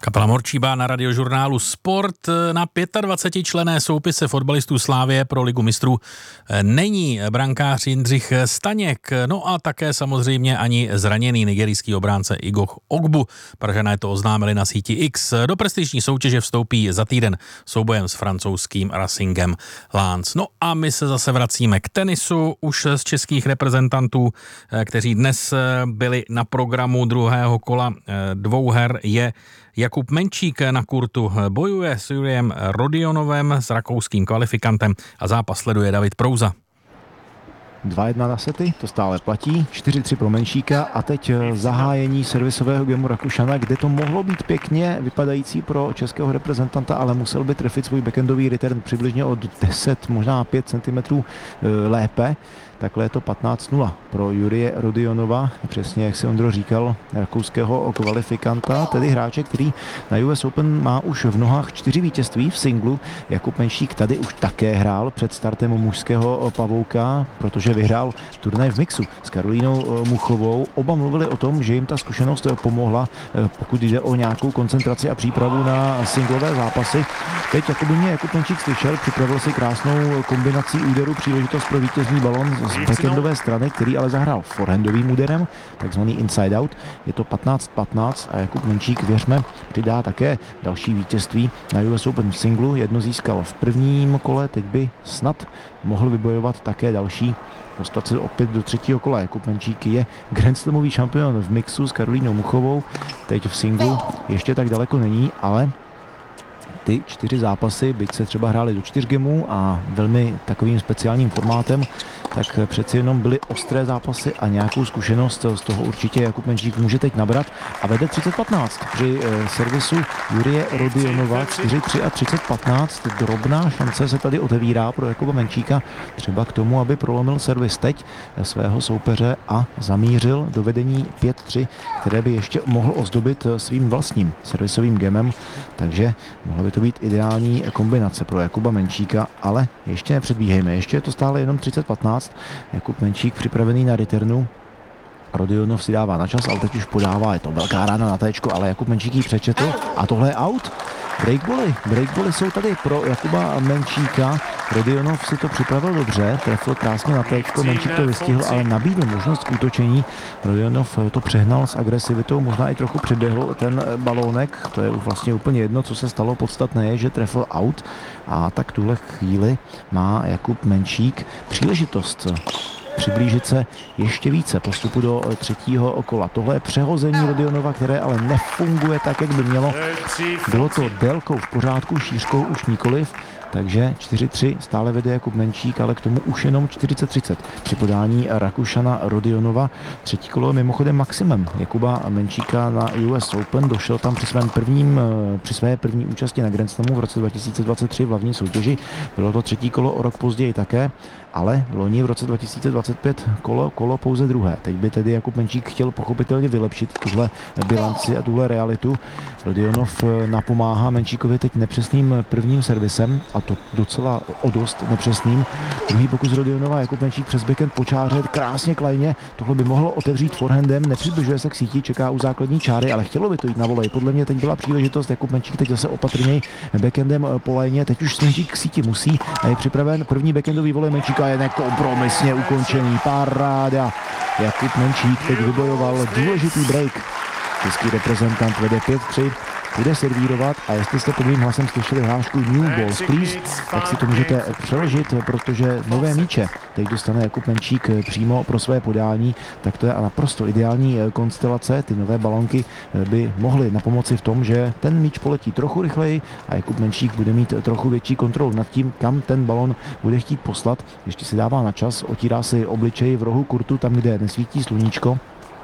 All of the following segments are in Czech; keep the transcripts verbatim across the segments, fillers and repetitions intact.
Kapela Morčíba na radiožurnálu Sport. Na dvacetičlenné soupise fotbalistů Slavie pro Ligu mistrů není brankář Jindřich Staněk, no a také samozřejmě ani zraněný nigerijský obránce Igor Ogbu. Pražané to oznámili na síti X. Do prestižní soutěže vstoupí za týden soubojem s francouzským Racingem Lens. No a my se zase vracíme k tenisu, už z českých reprezentantů, kteří dnes byli na programu druhého kola dvouher, je Jakub Menčík na kurtu, bojuje s Juriem Rodionovem, s rakouským kvalifikantem, a zápas sleduje David Prouza. dva jedna na sety, to stále platí, čtyři tři pro Menšíka a teď zahájení servisového gamu Rakušana, kde to mohlo být pěkně vypadající pro českého reprezentanta, ale musel by trefit svůj backendový return přibližně od deset, možná pět centimetrů lépe. Takhle je to patnáct nula pro Jurie Rodionova, přesně jak se Ondro říkal, rakouského kvalifikanta, tedy hráče, který na U S Open má už v nohách čtyři vítězství v singlu. Jakub Menšík tady už také hrál před startem mužského pavouka, protože vyhrál turnaj v mixu s Karolínou Muchovou. Oba mluvili o tom, že jim ta zkušenost pomohla, pokud jde o nějakou koncentraci a přípravu na singlové zápasy. Teď jakoby mě Jakub Menšík slyšel, připravil si krásnou kombinací úderu, příležitost pro vítězný balon z backendové strany, který ale zahrál forehandovým úderem, takzvaný inside out. Je to patnáct patnáct a Jakub Menšík, věřme, přidá také další vítězství na U S Open v singlu. Jedno získal v prvním kole, teď by snad mohl vybojovat také další. Dostat se opět do třetího kola. Jakub Menšík je Grand Slamový šampion v mixu s Karolínou Muchovou. Teď v singlu ještě tak daleko není, ale ty čtyři zápasy, byť se třeba hráli do čtyř gemů a velmi takovým speciálním formátem, tak přeci jenom byly ostré zápasy a nějakou zkušenost z toho určitě Jakub Menšík může teď nabrat a vede třicet patnáct při eh, servisu Jurie Rodionova. čtyři tři a třicet patnáct. Drobná šance se tady otevírá pro Jakuba Menšíka, třeba k tomu, aby prolomil servis teď svého soupeře a zamířil do vedení pět tři, které by ještě mohl ozdobit svým vlastním servisovým gemem, takže mohla by to být ideální kombinace pro Jakuba Menšíka, ale ještě nepředbíhejme, ještě je to stále jenom třicet patnáct. Jakub Menšík připravený na returnu. Rodionov si dává na čas, ale teď už podává, je to velká rána na téčko, ale Jakub Menšík ji přečetl a tohle je out. Breakboly, breakboly jsou tady pro Jakuba Menšíka. Rodionov si to připravil dobře, trefil krásně na téčko, Menšík to vystihl, ale nabídl možnost k útočení. Rodionov to přehnal s agresivitou, možná i trochu předběhl ten balónek, to je vlastně úplně jedno, co se stalo, podstatné je, že trefil out a tak tuhle chvíli má Jakub Menšík příležitost přiblížit se ještě více postupu do třetího kola. Tohle je přehození Rodionova, které ale nefunguje tak, jak by mělo. Bylo to délkou v pořádku, šířkou už nikoliv, takže čtyři tři stále vede Jakub Menšík, ale k tomu už jenom čtyřicet třicet. Při podání Rakušana Rodionova. Třetí kolo mimochodem maximum Jakuba Menšíka na U S Open. Došel tam při, svém prvním, při své první účasti na Grand Slamu v roce dva tisíce dvacet tři v hlavní soutěži. Bylo to třetí kolo o rok později také, ale v loni v roce dva tisíce dvacet pět kolo, kolo pouze druhé. Teď by tedy Jakub Menšík chtěl pochopitelně vylepšit tuhle bilanci a tuhle realitu. Rodionov napomáhá Menšíkovi teď nepřesným prvním servisem, a to docela o dost nepřesným. Druhý pokus Rodionova, Jakub Menšík přes backhand po čáře, krásně klajně. Tohle by mohlo otevřít forehandem, nepřibližuje se k síti, čeká u základní čáry, ale chtělo by to jít na volej. Podle mě teď byla příležitost, Jakub Menšík teď zase opatrněji backhandem po lajně, teď už Menšík k síti musí a je připraven první backhandový volej Menšíka, je nekompromisně ukončený, paráda. Jakub Menšík teď vybojoval důležitý break. Český reprezentant vede pět tři, bude servírovat a jestli jste pod mým hlasem slyšeli hlášku New Balls Please, tak si to můžete přeložit, protože nové míče teď dostane Jakub Menšík přímo pro své podání, tak to je naprosto ideální konstelace. Ty nové balonky by mohly napomoci v tom, že ten míč poletí trochu rychleji a Jakub Menšík bude mít trochu větší kontrolu nad tím, kam ten balon bude chtít poslat. Ještě si dává na čas, otírá si obličej v rohu kurtu, tam, kde nesvítí sluníčko.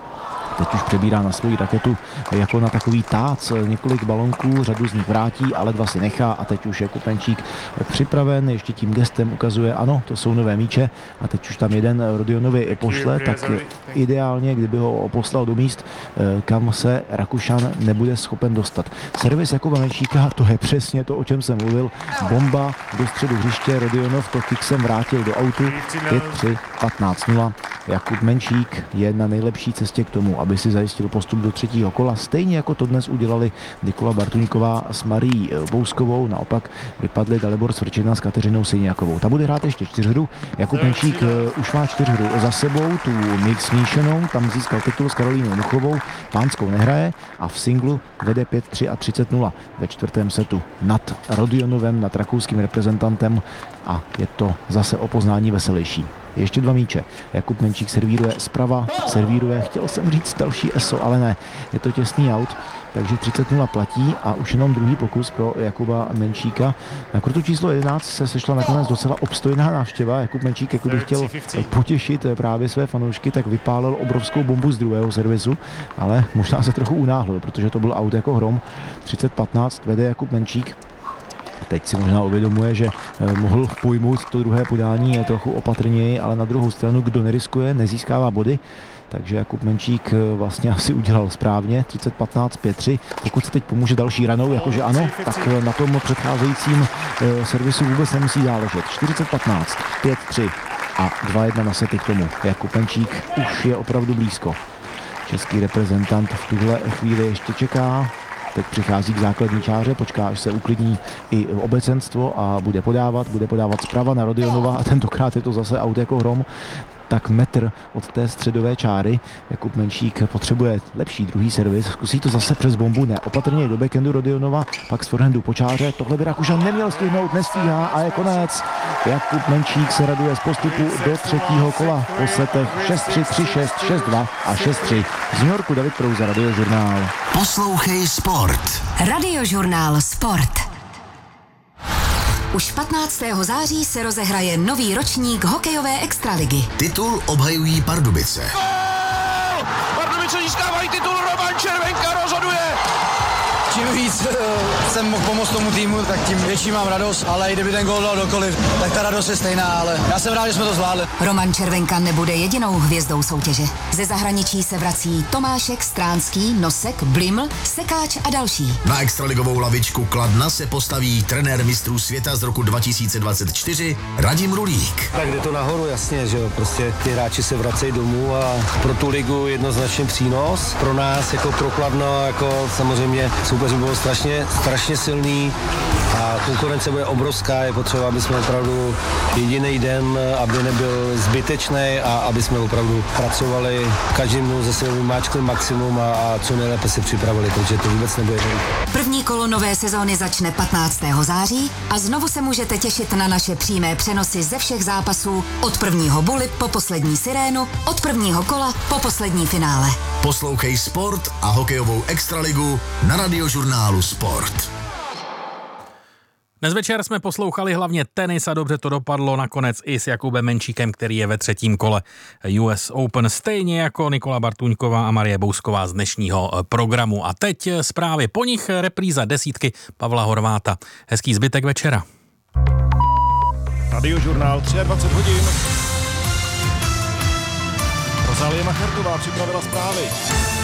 Teď už přebírá na svoji raketu jako na takový tác několik balonků, řadu z nich vrátí, ale dva si nechá a teď už Jakub Menšík připraven, ještě tím gestem ukazuje, ano, to jsou nové míče a teď už tam jeden Rodionovi pošle, tak ideálně, kdyby ho poslal do míst, kam se Rakušan nebude schopen dostat. Servis Jakuba Menšíka, to je přesně to, o čem jsem mluvil, bomba do středu hřiště, Rodionov to kiksem vrátil do autu, pět tři, patnáct nula. Jakub Menšík je na nejlepší cestě k tomu, aby aby si zajistil postup do třetího kola. Stejně jako to dnes udělali Nikola Bartuňková s Marií Bouskovou, naopak vypadli Dalibor Svrčina s Kateřinou Sejňákovou. Ta bude hrát ještě čtyřhru. Jakub Menčík už má čtyřhru za sebou, tu mix smíšenou, tam získal titul s Karolínou Muchovou, pánskou nehraje a v singlu vede pět tři a třicet nula ve čtvrtém setu nad Rodionovem, nad rakouským reprezentantem a je to zase o poznání veselější. Ještě dva míče. Jakub Menčík servíruje zprava, servíruje, chtěl jsem říct další E S O, ale ne, je to těsný aut, takže třicet nula platí a už jenom druhý pokus pro Jakuba Menčíka. Na kurtu číslo jedenáct se sešla nakonec docela obstojná návštěva. Jakub Menčík, jako by chtěl potěšit právě své fanoušky, tak vypálil obrovskou bombu z druhého servisu, ale možná se trochu unáhlil, protože to byl aut jako hrom. třicet patnáct vede Jakub Menčík. Teď si možná uvědomuje, že mohl pojmout to druhé podání trochu opatrněji, ale na druhou stranu, kdo neriskuje, nezískává body. Takže Jakub Menčík vlastně asi udělal správně, třicet patnáct, pět tři. Pokud se teď pomůže další ranou, jakože ano, tak na tom předcházejícím servisu vůbec nemusí záležet. čtyřicet patnáct, pět tři a dva jedna na sety k tomu. Jakub Menčík už je opravdu blízko. Český reprezentant v tuhle chvíli ještě čeká. Teď přichází k základní čáře, počká, až se uklidní i obecenstvo a bude podávat, bude podávat zprava na Rodionova a tentokrát je to zase aut jako hrom. Tak metr od té středové čáry. Jakub Menčík potřebuje lepší druhý servis, zkusí to zase přes bombu, ne, opatrně do backhandu Rodionova, pak z forehandu po čáře, tohle by Rakušan neměl stihnout, nestíhá a je konec. Jakub Menčík se raduje z postupu do třetího kola po setech šest tři, tři šest, šest dva a šest tři. Z New Yorku David Prouza, Radiožurnál. Poslouchej Sport. Radiožurnál Sport. Už patnáctého září se rozehraje nový ročník hokejové extraligy. Titul obhajují Pardubice. Gól! Pardubice získávají titul, Roman Červenka rozhoduje! Čím víc uh, jsem mohl pomoct tomu týmu, tak tím větší mám radost, ale i kdyby ten gól dal dokoliv, tak ta radost je stejná, ale já jsem rád, že jsme to zvládli. Roman Červenka nebude jedinou hvězdou soutěže. Ze zahraničí se vrací Tomášek, Stránský, Nosek, Bliml, Sekáč a další. Na extraligovou lavičku Kladna se postaví trenér mistrů světa z roku dva tisíce dvacet čtyři Radim Rulík. Tak jde to nahoru, jasně, že jo, prostě ty hráči se vracejí domů a pro tu ligu jednoznačně přínos. Pro nás jako pro Kladno, jako samozřejmě soupeři bylo strašně, strašně silný a konkurence bude obrovská, je potřeba, aby jsme opravdu jediný den, aby nebyl zbytečný a aby jsme opravdu pracovali každým dnu ze svým máčkem maximum a, a co nejlépe se připravili, protože to vůbec nebude. První kolo nové sezóny začne patnáctého září a znovu se můžete těšit na naše přímé přenosy ze všech zápasů od prvního buly po poslední sirénu, od prvního kola po poslední finále. Poslouchej Sport a hokejovou extraligu na Radiožurnálu Sport. Dnes večer jsme poslouchali hlavně tenis a dobře to dopadlo nakonec i s Jakubem Menčíkem, který je ve třetím kole U S Open, stejně jako Nikola Bartuňková a Marie Bousková z dnešního programu. A teď zprávy, po nich repríza desítky Pavla Horváta. Hezký zbytek večera. Radiožurnál dvacet tři hodin. Rozálie Machartová připravila zprávy.